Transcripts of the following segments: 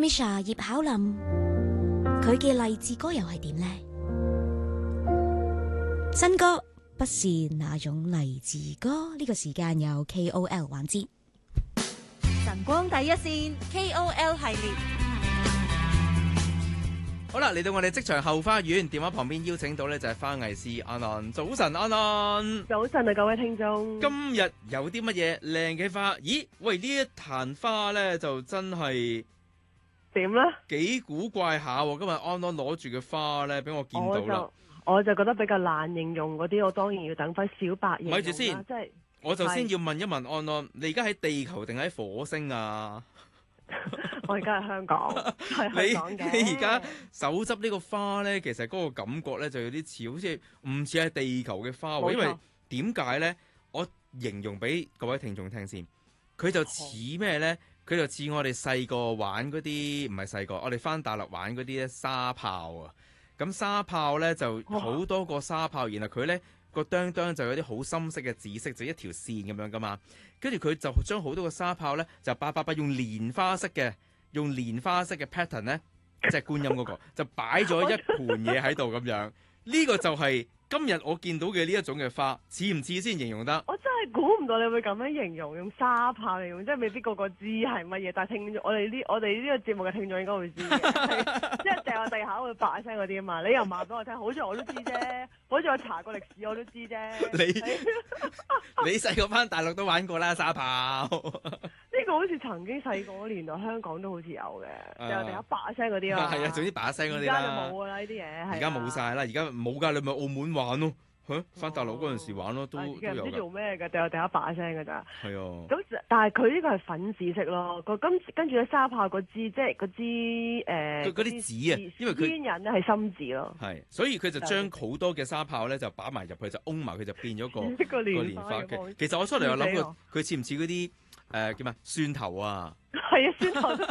Misha 葉巧琳，佢嘅勵志歌又係點呢？新歌不是那種勵志歌，呢個時間有 KOL 環節， 晨光第一線 KOL 系列。 好啦，嚟到我哋職場後花園，電話旁邊邀請到呢就係花藝師安安。早晨，安安。 早晨啊，各位聽眾。 今日有啲乜嘢靚嘅花？咦，喂，呢一壇花呢就真係點咧？ 幾古怪下喎。今日安安攞住嘅花呢，俾我見到啦。 我就覺得比較難形容嗰啲，我當然要等翻小白形容啦。 咪住先， 即係我就先要問一問安安，你而家喺地球定喺火星啊？ 我而家喺香港，係香港嘅。 你而家手執呢個花呢，其實嗰個感覺呢就有啲似，好似唔似係地球嘅花喎。因為點解呢？我形容俾各位聽眾聽先，佢就似咩呢？佢就似我哋細個玩嗰啲，唔係細個，我哋返大陸玩嗰啲咧沙炮啊。咁沙炮呢就好多個沙炮，然後佢呢個哚哚就有啲好深色嘅紫色，就一條線咁樣噶嘛。跟住佢就將好多個沙炮呢，就八用蓮花式嘅 pattern 呢，即係觀音嗰個，就擺咗一盤嘢喺度咁樣。呢個就係今日我見到嘅呢一種嘅花，似唔似先形容得？ 我真係估唔到你會咁樣形容，用沙炮嚟形容，即係未必個個知係乜嘢。但係聽眾，我哋呢個節目嘅聽眾應該會知嘅，即係掉落地下會白聲嗰啲啊嘛。你又話俾我聽，好似我都知啫，好似我查過歷史我都知啫。 你細個返大陸都玩過啦沙炮。 呢個好似曾經細個嗰年代香港都好似有嘅，掉落地下白聲嗰啲啊。 係啊，總之把聲嗰啲啦。 而家就冇㗎啦，呢啲嘢。 而家冇晒啦，而家冇㗎，你咪澳門玩咯，返大陸嗰陣時玩咯，都有㗎。 唔知做咩㗎，掉落地下把聲㗎咋。 係啊。 咁但係佢呢個係粉紫色咯，跟住咧沙炮嗰支即係嗰支嗰啲紙啊，因為佢煙人咧係深紫咯。 係，所以佢就將好多嘅沙炮咧就擺埋入去，就擁埋佢就變咗個蓮花嘅。其實我出嚟有諗過，佢似唔似嗰啲叫咩蒜頭啊？ 係啊，蒜頭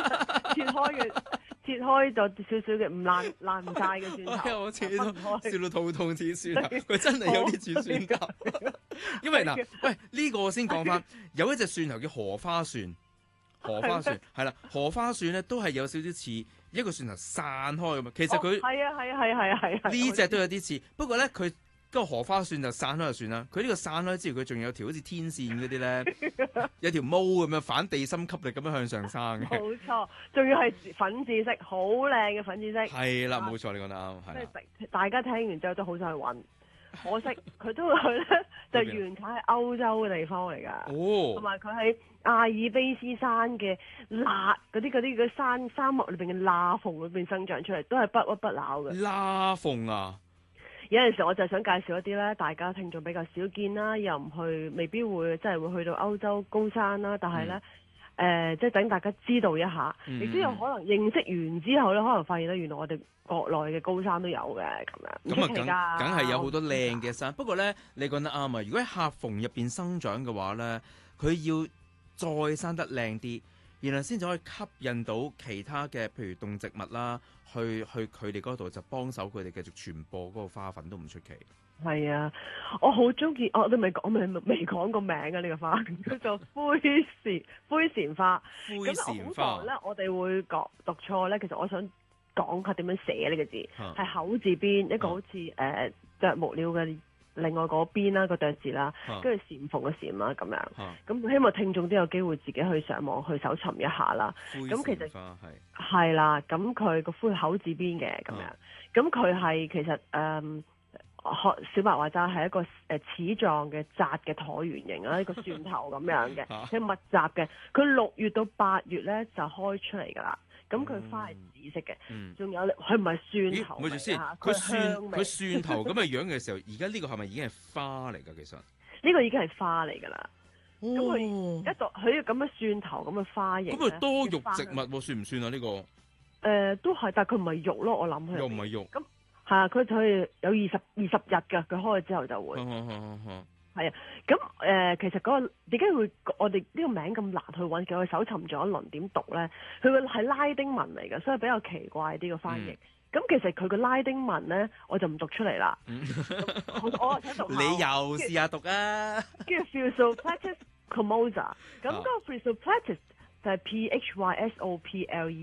切開咗少少嘅，唔爛唔晒嘅蒜頭。 我笑到肚痛似蒜頭，佢真係有啲似蒜頭。因為嗱，喂呢個我先講翻，有一隻蒜頭叫荷花蒜，係啦，荷花蒜咧都係有少少似一個蒜頭散開咁啊。其實佢係啊， 呢隻都有啲似，不過咧佢嗰個荷花蒜就散開就算啦。佢呢個散開之餘，佢仲有條好似天線嗰啲咧，有條毛咁樣反地心吸力咁樣向上生嘅。 冇錯，仲要係粉紫色，好靚嘅粉紫色。 係啦，冇錯，你講得啱。 即係大家聽完之後都好想去揾。可惜佢都會去咧，就原產喺歐洲嘅地方嚟㗎，同埋佢喺阿爾卑斯山嘅嗰啲沙漠裏邊嘅罅縫裏邊生長出嚟，都係不屈不撓嘅。 罅縫啊！ 有陣時我就想介紹一啲咧，大家聽眾比較少見啦，又唔去，未必會即係會去到歐洲高山啦，但係咧。即係等大家知道一下，亦都有可能認識完之後咧，可能發現咧，原來我哋國內嘅高山都有嘅咁樣。 咁啊，梗係有好多靚嘅山。不過咧，你講得啱啊！如果喺夾縫入邊生長嘅話咧，佢要再生得靚啲，然後先至可以吸引到其他嘅，譬如動植物啦，去佢哋嗰度就幫手佢哋繼續傳播嗰個花粉都唔出奇。 係啊，我好中意，我都未講個名啊！呢個花叫做灰蟬花。咁好在咧，我哋會讀錯咧。其實我想講下點樣寫呢個字，係口字邊一個好似啄木鳥嘅另外嗰邊啦個啄字啦，跟住蟬縫嘅蟬啦咁樣。咁希望聽眾都有機會自己去上網去搜尋一下啦。咁其實係啦，咁佢個灰口字邊嘅咁樣，咁佢係其實小白話齋係一個齒狀嘅紮嘅橢圓形啦，一個蒜頭咁樣嘅，係密集嘅。佢6月到8月咧就開出嚟㗎啦。咁佢花係紫色嘅，仲有佢唔係蒜頭嚟㗎，佢蒜頭咁嘅樣嘅時候，而家呢個係咪已經係花嚟㗎？其實呢個已經係花嚟㗎啦。咁佢咁嘅蒜頭咁嘅花型， 咁佢多肉植物算唔算啊？呢個都係，但係佢唔係肉咯，我諗佢又唔係肉。 係啊，佢就係有20日㗎，佢開咗之後就會。係啊，咁其實嗰個點解會我哋呢個名咁難去揾？佢搜尋咗一輪點讀咧？佢個係拉丁文嚟嘅，所以比較奇怪啲個翻譯。咁其實佢個拉丁文咧，我就唔讀出嚟啦。我想讀。 你又試下讀啊？ 叫 Physopletis comosa， 咁嗰個 Physopletis 就係 Physopletis